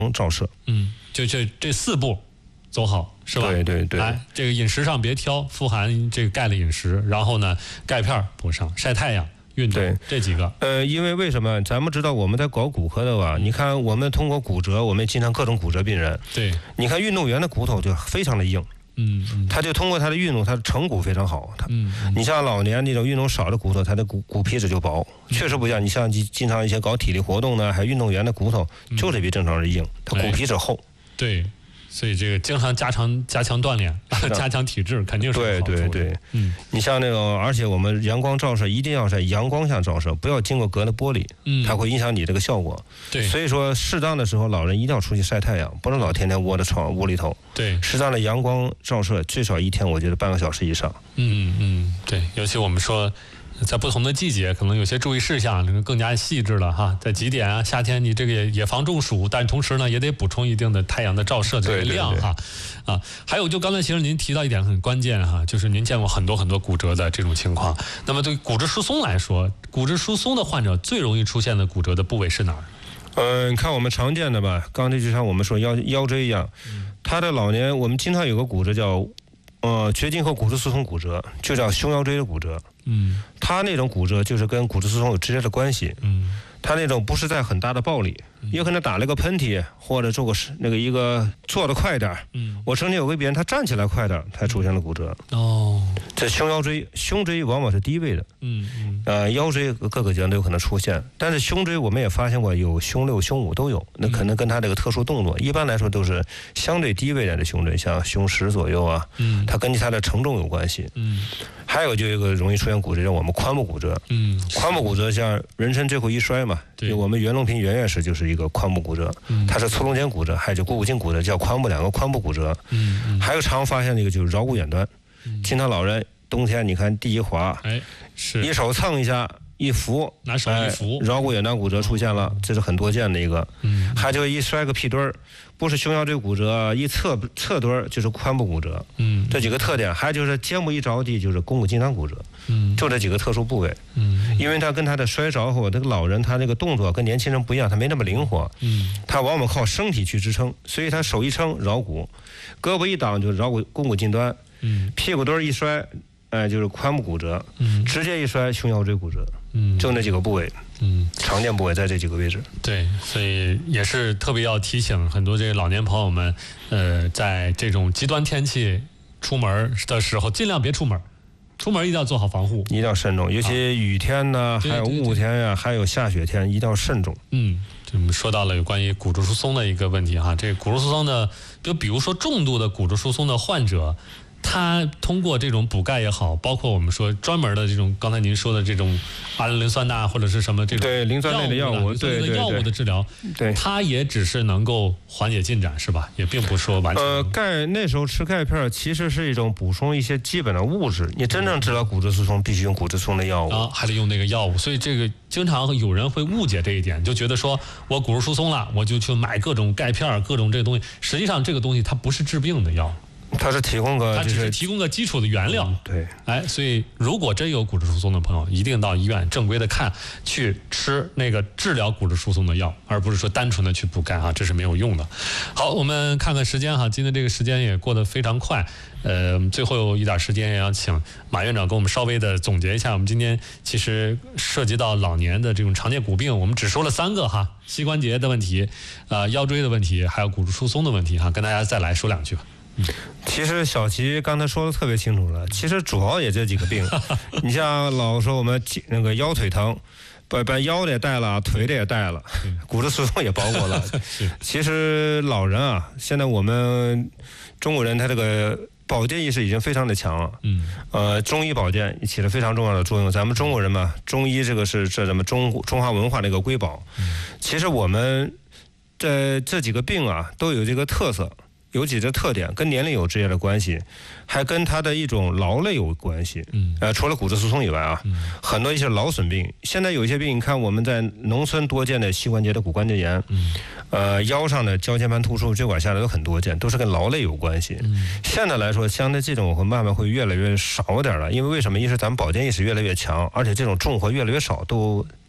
照射。 就这4步走好是吧？ 对对对。 这个饮食上别挑富含这个钙的饮食，然后呢钙片补上，晒太阳。运动这几个， 因为为什么？咱们知道我们在搞骨科的吧？你看我们通过骨折，我们经常各种骨折病人。 对， 你看运动员的骨头就非常的硬。他就通过他的运动，他的成骨非常好。你像老年那种运动少的骨头，他的骨皮质就薄，确实不像你像经常一些搞体力活动呢，还有运动员的骨头就是比正常人硬，他骨皮质厚。 对。所以这个经常加强锻炼，加强体质，肯定是有好处的。 对，你像那种，而且我们阳光照射一定要在阳光下照射，不要经过隔的玻璃，它会影响你这个效果。 对， 所以说适当的时候，老人一定要出去晒太阳，不能老天天窝在屋里头。 对， 适当的阳光照射，最少一天我觉得半个小时以上。 对，尤其我们说。在不同的季节，可能有些注意事项更加细致了哈。在几点啊？夏天你这个也防中暑，但同时呢也得补充一定的太阳的照射这个量哈。还有就刚才其实您提到一点很关键哈，就是您见过很多骨折的这种情况。那么对骨质疏松来说，骨质疏松的患者最容易出现的骨折的部位是哪儿？ 看我们常见的吧，刚才就像我们说腰椎一样，他的老年我们经常有个骨折叫绝经后骨质疏松骨折，就叫胸腰椎的骨折。他那种骨折就是跟骨质疏松有直接的关系。他那种不是在很大的暴力，有可能打了个喷嚏，或者做个一个做得快点。我曾经有个病人，他站起来快点，才出现了骨折。这胸椎往往是低位的。腰椎各个阶段都有可能出现，但是胸椎我们也发现过有胸6、胸5都有，那可能跟他这个特殊动作，一般来说都是相对低位的胸椎，像胸10左右啊。它根据它的承重有关系。还有就有一个容易出现骨折，叫我们髋部骨折。髋部骨折像人生最后一摔嘛，就我们袁隆平袁院士就是一个髋部骨折，它是侧龙间骨折，还有就股骨颈骨折，叫2个髋部骨折。还有常发现的一个就是桡骨远端，经常老人冬天你看地一滑，一手蹭一下。一扶， 拿手一扶， 桡骨远端骨折出现了，这是很多见的一个。还就一摔个屁墩儿，不是胸腰椎骨折，一侧墩儿就是髋部骨折。这几个特点，还就是肩部一着地就是肱骨经常骨折。就这几个特殊部位。因为他跟他的摔着后，这个老人他这个动作跟年轻人不一样，他没那么灵活。他往往靠身体去支撑，所以他手一撑桡骨，胳膊一挡就是桡骨近端。屁股墩儿一摔。就是髋部骨折，直接一摔胸腰椎骨折，就那几个部位，常见部位在这几个位置。 对，所以也是特别要提醒很多这个老年朋友们，在这种极端天气出门的时候，尽量别出门，出门一定要做好防护， 一定要慎重，尤其雨天呢，还有雾天呀，还有下雪天，一定要慎重。 我们说到了有关于骨质疏松的一个问题哈，这个骨质疏松的，就比如说重度的骨质疏松的患者。他通过这种补钙也好，包括我们说专门的这种刚才您说的这种阿伦磷酸钠或者是什么这种对磷酸类的药物， 对药物的治疗，对，它也只是能够缓解进展是吧？也并不说完全。 钙那时候吃钙片其实是一种补充一些基本的物质，你真正治疗骨质疏松必须用骨质疏松的药物还得用那个药物，所以这个经常有人会误解这一点，就觉得说我骨质疏松了，我就去买各种钙片各种这个东西，实际上这个东西它不是治病的药。 它是提供个， 它只是提供个基础的原料。 对， 所以如果真有骨质疏松的朋友，一定到医院正规的去吃那个治疗骨质疏松的药，而不是说单纯的去补钙这是没有用的。好，我们看看时间今天这个时间也过得非常快。最后有一点时间，也要请马院长给我们稍微的总结一下。我们今天其实涉及到老年的这种常见骨病，我们只说了3个膝关节的问题，腰椎的问题，还有骨质疏松的问题跟大家再来说2句吧。 其实小齐刚才说的特别清楚了，其实主要也这几个病。你像老说我们那个腰腿疼，把腰的也带了，腿的也带了，骨质疏松也包括了。其实老人现在我们中国人他这个保健意识已经非常的强了。中医保健起了非常重要的作用。咱们中国人嘛，中医这个是咱们中华文化的一个瑰宝。其实我们这几个病都有这个特色。有几个特点，跟年龄有直接的关系，还跟他的一种劳累有关系。除了骨质疏松以外很多一些劳损病，现在有一些病，你看我们在农村多见的膝关节的骨关节炎，腰上的腰间盘突出、椎管下的都很多见，都是跟劳累有关系。现在来说，相对这种会慢慢会越来越少点了，因为为什么？一是咱们保健意识越来越强，而且这种重活越来越少，都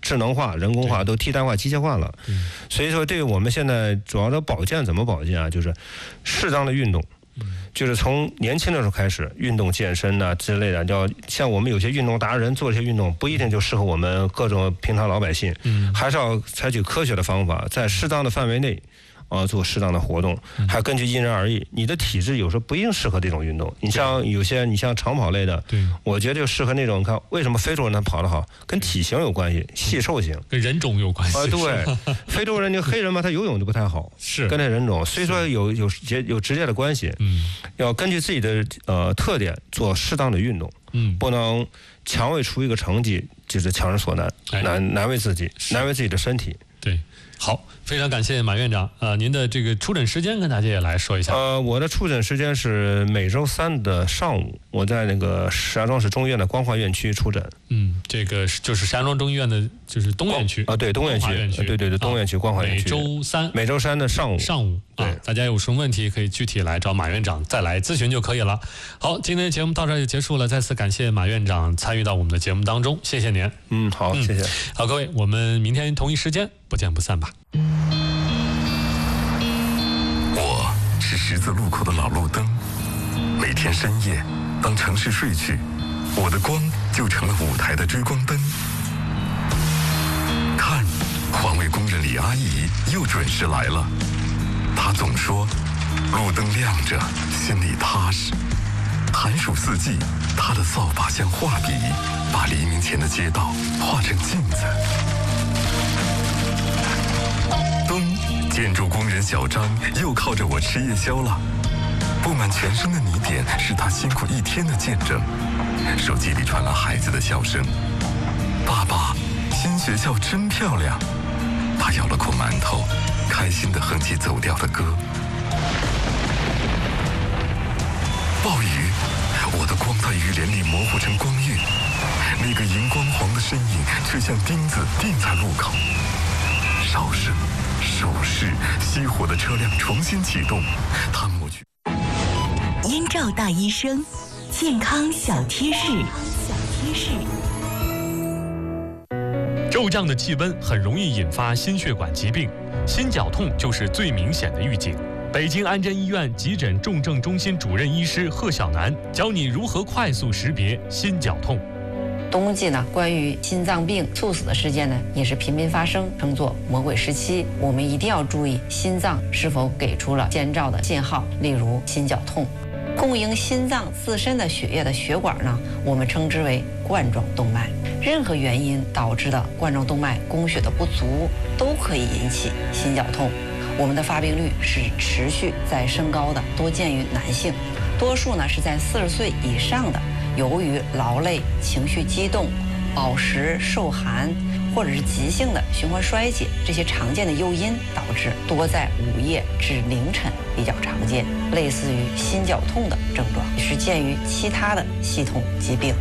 智能化、人工化都替代化、机械化了。所以说，对于我们现在主要的保健怎么保健啊？就是适当的运动。就是从年轻的时候开始运动健身呐之类的，要像我们有些运动达人做这些运动，不一定就适合我们各种平常老百姓，还是要采取科学的方法，在适当的范围内。做适当的活动，还根据因人而异。你的体质有时候不一定适合这种运动。你像有些，你像长跑类的，我觉得就适合那种。你看，为什么非洲人他跑得好？跟体型有关系，细瘦型， 跟人种有关系。 对，非洲人就黑人嘛，他游泳就不太好， 是跟那人种，所以说有直接的关系。要根据自己的特点做适当的运动。不能强为出一个成绩，就是强人所难，难为自己，难为自己的身体。 对。好，非常感谢马院长。您的这个出诊时间跟大家也来说一下。 我的出诊时间是每周3的上午，我在那个石家庄市中医院的光华院区出诊。 这个就是石家庄中医院的，就是东院区对，东院区，对，东院区光华院区。每周三的上午。对， 大家有什么问题可以具体来找马院长再来咨询就可以了。好，今天的节目到这儿就结束了，再次感谢马院长参与到我们的节目当中，谢谢您。 好，谢谢。 好，各位，我们明天同一时间不见不散吧。 我是十字路口的老路灯，每天深夜，当城市睡去，我的光就成了舞台的追光灯。看，环卫工人李阿姨又准时来了。她总说，路灯亮着，心里踏实。寒暑四季，她的扫把像画笔，把黎明前的街道画成镜子。冬，建筑工人小张又靠着我吃夜宵了。布满全身的泥点是他辛苦一天的见证。手机里传来孩子的笑声：“爸爸，新学校真漂亮。”他咬了口馒头，开心地哼起走调的歌。暴雨，我的光在雨帘里模糊成光晕，那个荧光黄的身影却像钉子钉在路口。哨声、手势，熄火的车辆重新启动，他抹去。 燕赵大医生，健康小贴士。 骤降的气温很容易引发心血管疾病，心绞痛就是最明显的预警。北京安贞医院急诊重症中心主任医师贺小楠教你如何快速识别心绞痛。 冬季呢，关于心脏病猝死的事件呢，也是频频发生，称作魔鬼时期。我们一定要注意心脏是否给出了先兆的信号，例如心绞痛。供应心脏自身的血液的血管呢，我们称之为冠状动脉。任何原因导致的冠状动脉供血的不足，都可以引起心绞痛。我们的发病率是持续在升高的，多见于男性，多数呢是在40岁以上的。由于劳累、情绪激动、饱食受寒，或者是急性的循环衰竭这些常见的诱因，导致多在午夜至凌晨比较常见，类似于心绞痛的症状，也是见于其他的系统疾病。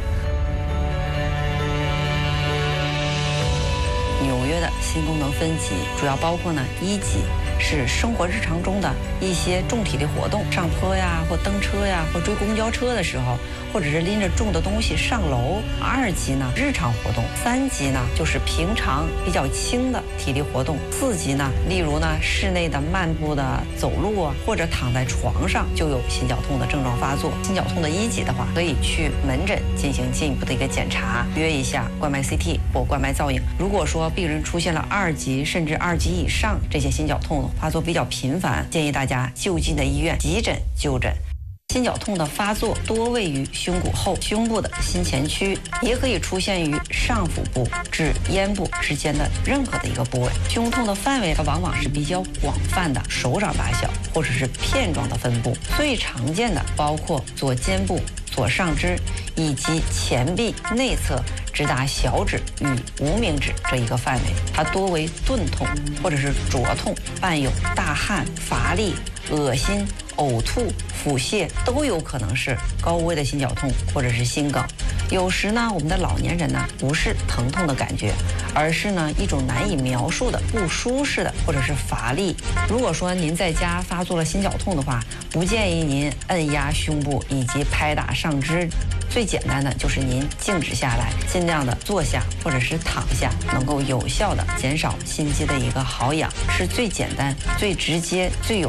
纽约的心功能分级主要包括呢，1级是生活日常中的一些重体力活动，上坡呀，或蹬车呀，或追公交车的时候，或者是拎着重的东西上楼。2级呢，日常活动。3级呢，就是平常比较轻的体力活动。4级呢，例如呢，室内的漫步的走路啊，或者躺在床上就有心绞痛的症状发作。心绞痛的1级的话，可以去门诊进行进一步的一个检查，约一下冠脉 CT 或冠脉造影。如果说病人出现了2级甚至2级以上这些心绞痛发作比较频繁，建议大家就近的医院急诊就诊。心绞痛的发作多位于胸骨后、胸部的心前区，也可以出现于上腹部至咽部之间的任何的一个部位。胸痛的范围它往往是比较广泛的，手掌大小或者是片状的分布。最常见的包括左肩部、左上肢以及前臂内侧直达小指与无名指这一个范围。它多为钝痛或者是灼痛，伴有大汗、乏力、恶心、呕吐、腹泻，都有可能是高危的心绞痛或者是心梗。 有时呢，我们的老年人呢不是疼痛的感觉，而是呢一种难以描述的不舒适的或者是乏力。如果说您在家发作了心绞痛的话，不建议您按压胸部以及拍打上肢。最简单的就是您静止下来，尽量的坐下或者是躺下，能够有效的减少心肌的一个耗氧，是最简单、最直接、最有